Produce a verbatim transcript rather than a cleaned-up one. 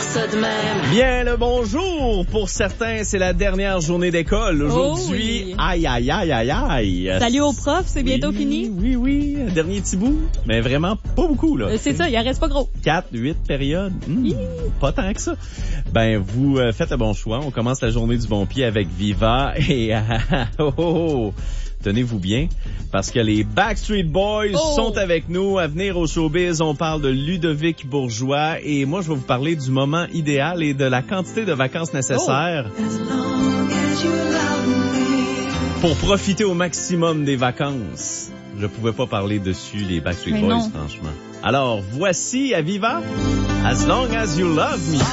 ça de même. Bien le bonjour. Pour certains, c'est la dernière journée d'école. Aujourd'hui, oh oui. aïe, aïe, aïe, aïe, aïe. Salut aux profs, c'est bientôt oui, fini. Oui, oui, un dernier petit bout. Mais vraiment pas beaucoup, là. Euh, c'est ça, il en reste pas gros. Quatre, huit périodes. Mmh, pas tant que ça. Ben, vous euh, faites le bon choix. On commence la journée du bon pied avec Viva. Et, oh, oh, oh. Tenez-vous bien, parce que les Backstreet Boys oh. sont avec nous. À venir au showbiz, on parle de Ludovic Bourgeois. Et moi, je vais vous parler du moment idéal et de la quantité de vacances nécessaires Oh. pour profiter au maximum des vacances. Je pouvais pas parler dessus, les Backstreet Mais Boys, non. franchement. Alors, voici à Viva, As Long As You Love Me.